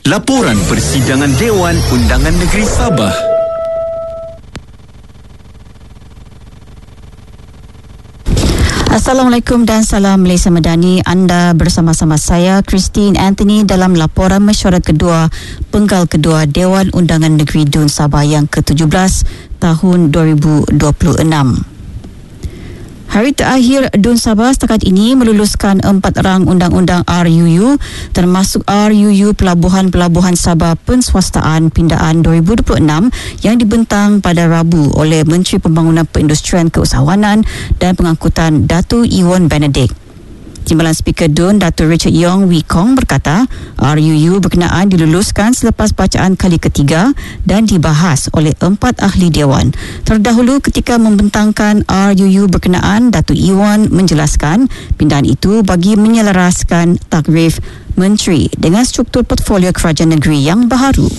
Laporan Persidangan Dewan Undangan Negeri Sabah. Assalamualaikum dan salam Malaysia Madani. Anda bersama-sama saya, Christine Anthony, dalam laporan mesyuarat kedua penggal kedua Dewan Undangan Negeri Dun Sabah yang ke-17 tahun 2026. Hari terakhir Dun Sabah setakat ini meluluskan 4 rang undang-undang RUU, termasuk RUU Pelabuhan-Pelabuhan Sabah Penswastaan Pindaan 2026 yang dibentang pada Rabu oleh Menteri Pembangunan Perindustrian Keusahawanan dan Pengangkutan Datuk Ewan Benedict. Timbalan Speaker Dun, Datuk Richard Yong Wee Kong berkata, RUU berkenaan diluluskan selepas bacaan kali ketiga dan dibahas oleh 4 ahli Dewan. Terdahulu ketika membentangkan RUU berkenaan, Datuk Ewan menjelaskan pindaan itu bagi menyelaraskan takrif Menteri dengan struktur portfolio kerajaan negeri yang baharu.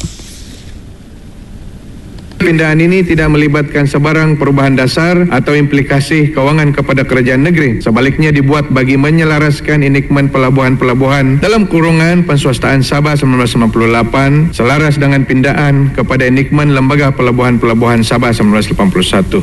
Pindaan ini tidak melibatkan sebarang perubahan dasar atau implikasi kewangan kepada kerajaan negeri. Sebaliknya dibuat bagi menyelaraskan enakmen pelabuhan-pelabuhan dalam kurungan Penswastaan Sabah 1998 selaras dengan pindaan kepada enakmen Lembaga Pelabuhan-Pelabuhan Sabah 1981.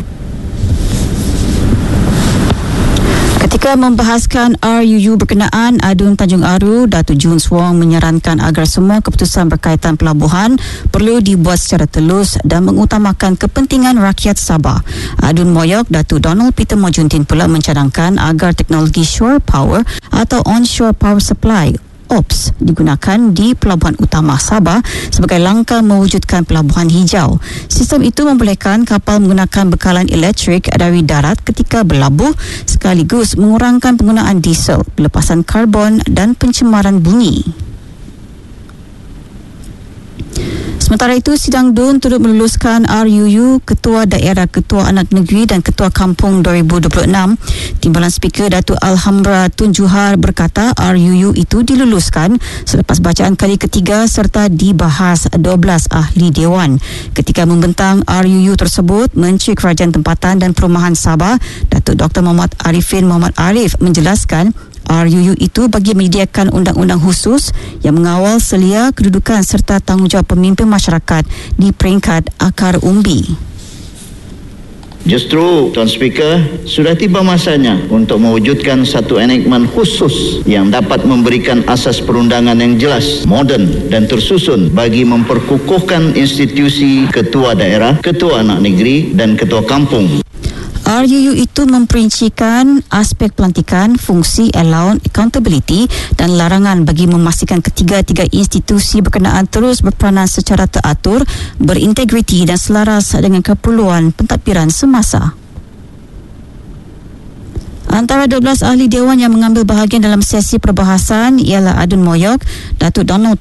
Ketika membahaskan RUU berkenaan, Adun Tanjung Aru, Datuk Jun Swong menyarankan agar semua keputusan berkaitan pelabuhan perlu dibuat secara telus dan mengutamakan kepentingan rakyat Sabah. Adun Moyok, Datuk Donald Peter Mojuntin pula mencadangkan agar teknologi shore power atau onshore power supply OPS digunakan di Pelabuhan Utama Sabah sebagai langkah mewujudkan pelabuhan hijau. Sistem itu membolehkan kapal menggunakan bekalan elektrik dari darat ketika berlabuh, sekaligus mengurangkan penggunaan diesel, pelepasan karbon dan pencemaran bunyi. Sementara itu, Sidang Dun turut meluluskan RUU Ketua Daerah, Ketua Anak Negeri dan Ketua Kampung 2026. Timbalan Speaker Datuk Alhambra Tun Juhar berkata RUU itu diluluskan selepas bacaan kali ketiga serta dibahas 12 ahli Dewan. Ketika membentang RUU tersebut, Menteri Kerajaan Tempatan dan Perumahan Sabah, Datuk Dr. Muhammad Arifin Muhammad Arif menjelaskan RUU itu bagi menyediakan undang-undang khusus yang mengawal selia kedudukan serta tanggungjawab pemimpin masyarakat di peringkat akar umbi. Justru, Tuan Speaker, sudah tiba masanya untuk mewujudkan satu enakmen khusus yang dapat memberikan asas perundangan yang jelas, moden dan tersusun bagi memperkukuhkan institusi Ketua Daerah, Ketua Anak Negeri dan Ketua Kampung. RUU itu memperincikan aspek pelantikan, fungsi, allowance, accountability dan larangan bagi memastikan ketiga-tiga institusi berkenaan terus berperanan secara teratur, berintegriti dan selaras dengan keperluan pentadbiran semasa. Antara 12 ahli Dewan yang mengambil bahagian dalam sesi perbahasan ialah Adun Moyok, Datuk Donald